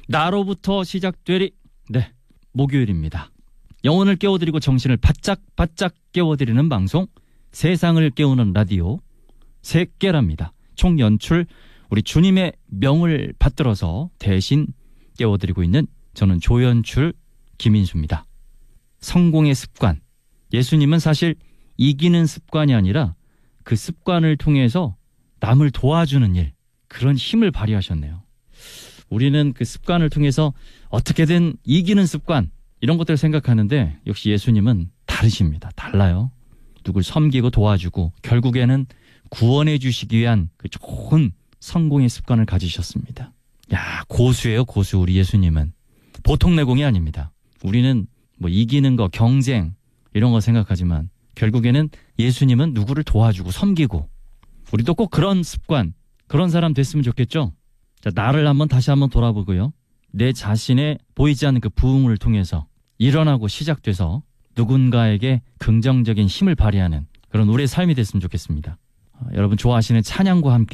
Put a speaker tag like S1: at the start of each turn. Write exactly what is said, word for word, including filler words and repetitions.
S1: 나로부터 시작되리. 네, 목요일입니다. 영혼을 깨워드리고 정신을 바짝바짝 깨워드리는 방송, 세상을 깨우는 라디오 새깨랍니다. 총연출 우리 주님의 명을 받들어서 대신 깨워드리고 있는 저는 조연출 김인수입니다. 성공의 습관. 예수님은 사실 이기는 습관이 아니라 그 습관을 통해서 남을 도와주는 일, 그런 힘을 발휘하셨네요. 우리는 그 습관을 통해서 어떻게든 이기는 습관, 이런 것들을 생각하는데 역시 예수님은 다르십니다. 달라요. 누굴 섬기고 도와주고 결국에는 구원해 주시기 위한 그 좋은 성공의 습관을 가지셨습니다. 야, 고수예요, 고수. 우리 예수님은 보통 내공이 아닙니다. 우리는 뭐 이기는 거, 경쟁 이런 거 생각하지만 결국에는 예수님은 누구를 도와주고 섬기고, 우리도 꼭 그런 습관, 그런 사람 됐으면 좋겠죠. 자, 나를 한번 다시 한번 돌아보고요. 내 자신의 보이지 않는 그 부흥을 통해서 일어나고 시작돼서 누군가에게 긍정적인 힘을 발휘하는 그런 우리의 삶이 됐으면 좋겠습니다. 여러분 좋아하시는 찬양과 함께